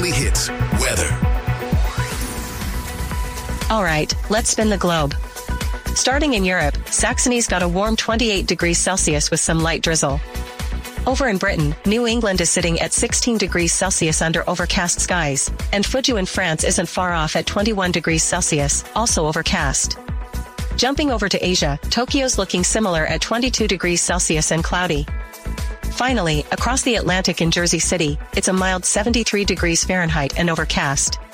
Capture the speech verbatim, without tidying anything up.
Weekly Hits weather. All right, let's spin the globe. Starting in Europe, Saxony's got a warm twenty-eight degrees Celsius with some light drizzle. Over in Britain, New England is sitting at sixteen degrees Celsius under overcast skies, and Fujou in France isn't far off at twenty-one degrees Celsius, also overcast. Jumping over to Asia, Tokyo's looking similar at twenty-two degrees Celsius and cloudy. Finally, across the Atlantic in Jersey City, it's a mild seventy-three degrees Fahrenheit and overcast.